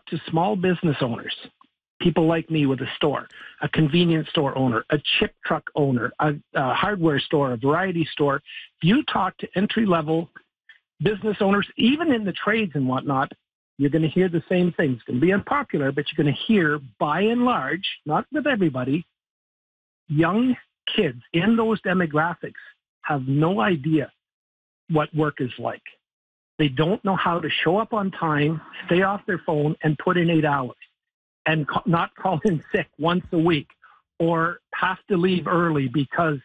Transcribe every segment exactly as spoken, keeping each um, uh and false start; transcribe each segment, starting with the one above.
talk to small business owners, people like me with a store, a convenience store owner, a chip truck owner, a, a hardware store, a variety store, if you talk to entry-level business owners, even in the trades and whatnot, you're going to hear the same thing. It's going to be unpopular, but you're going to hear, by and large, not with everybody, young kids in those demographics have no idea what work is like. They don't know how to show up on time, stay off their phone, and put in eight hours, and ca- not call in sick once a week or have to leave early because,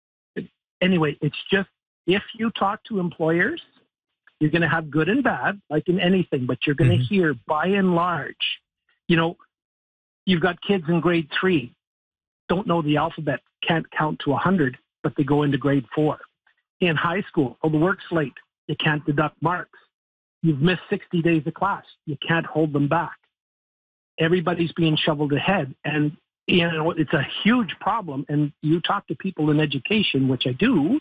anyway, it's just, if you talk to employers, you're going to have good and bad, like in anything, but you're going to mm-hmm. hear, by and large, you know, you've got kids in grade three, don't know the alphabet, can't count to one hundred, but they go into grade four. In high school, oh, the work's late, you can't deduct marks. You've missed sixty days of class, you can't hold them back. Everybody's being shoveled ahead, and you know it's a huge problem. And you talk to people in education, which I do,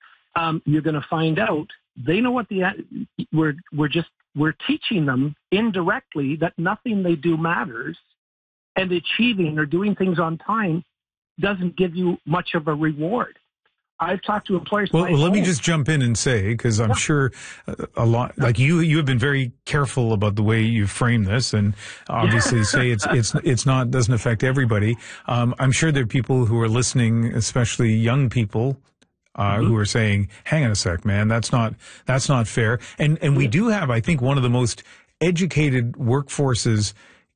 um, you're going to find out they know what the we're we're just we're teaching them indirectly that nothing they do matters, and achieving or doing things on time doesn't give you much of a reward. I've talked to employers. Well, well let me just jump in and say, because I'm yeah. sure a lot, like you, you have been very careful about the way you frame this, and obviously say it's it's it's not doesn't affect everybody. Um, I'm sure there are people who are listening, especially young people, uh, mm-hmm. who are saying, "Hang on a sec, man, that's not that's not fair." And and we do have, I think, one of the most educated workforces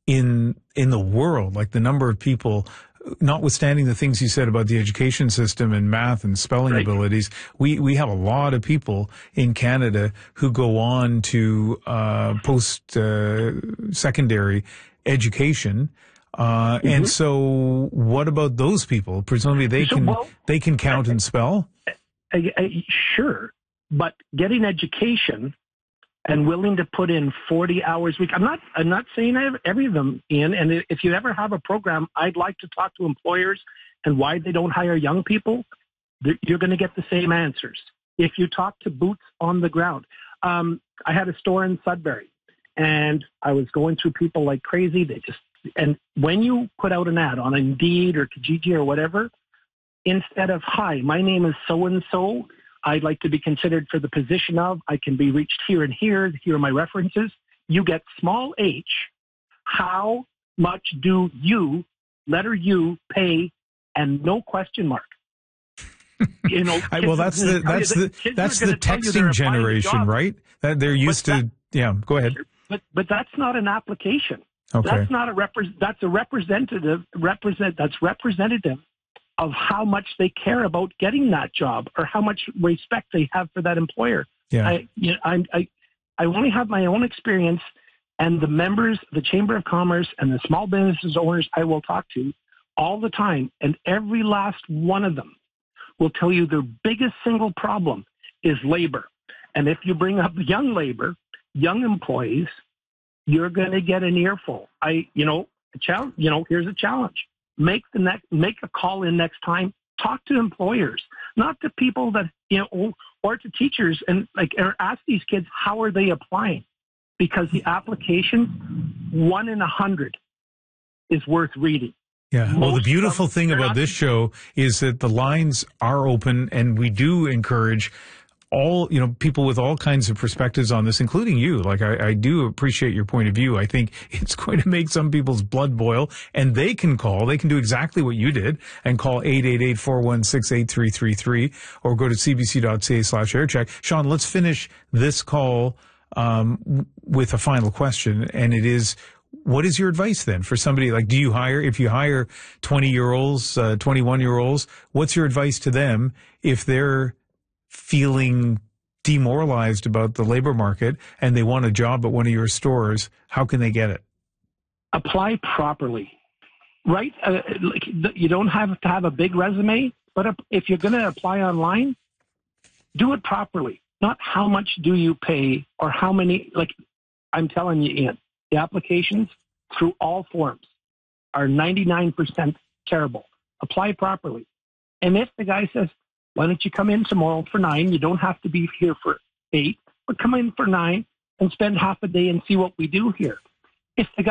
in in the world. Like the number of people, notwithstanding the things you said about the education system and math and spelling right. abilities, we, we have a lot of people in Canada who go on to uh, post uh, secondary education. Uh, mm-hmm. And so what about those people? Presumably they so, can well, they can count I, and spell? I, I, sure, but getting education and willing to put in forty hours a week. I'm not, I'm not saying I have every of them in. And if you ever have a program, I'd like to talk to employers and why they don't hire young people. You're going to get the same answers. If you talk to boots on the ground. Um, I had a store in Sudbury and I was going through people like crazy. They just, and when you put out an ad on Indeed or Kijiji or whatever, instead of, hi, my name is so-and-so, I'd like to be considered for the position of, I can be reached here and here, here are my references. You get small h, how much do you, letter U, pay, and no question mark. You know, I, well, that's the that's the that's the texting generation, right? That they're used to. Yeah, go ahead. But but that's not an application. Okay. That's not a repre- That's a representative represent. That's representative of how much they care about getting that job or how much respect they have for that employer. Yeah. I, you know, I, I, I only have my own experience, and the members, the Chamber of Commerce and the small business owners I will talk to all the time, and every last one of them will tell you their biggest single problem is labor. And if you bring up young labor, young employees, you're going to get an earful. I, you know, a challenge, you know, here's a challenge. Make the next, make a call in next time. Talk to employers, not to people that, you know, or to teachers, and like, or ask these kids, how are they applying? Because the application, one in a hundred is worth reading. Yeah. Most well, the beautiful thing about not- this show is that the lines are open, and we do encourage all, you know, people with all kinds of perspectives on this, including you. Like, I, I do appreciate your point of view. I think it's going to make some people's blood boil, and they can call. They can do exactly what you did and call eight eight eight, four one six, eight three three three or go to cbc.ca slash aircheck. Sean, let's finish this call um, with a final question, and it is, what is your advice then for somebody like, do you hire, if you hire twenty year olds, uh, twenty-one year olds, what's your advice to them if they're feeling demoralized about the labor market and they want a job at one of your stores? How can they get it? Apply properly, right? Uh, like, you don't have to have a big resume, but if you're going to apply online, do it properly. Not how much do you pay or how many, like I'm telling you, Ian, the applications through all forms are ninety-nine percent terrible. Apply properly. And if the guy says, why don't you come in tomorrow for nine? You don't have to be here for eight, but come in for nine and spend half a day and see what we do here. If the guy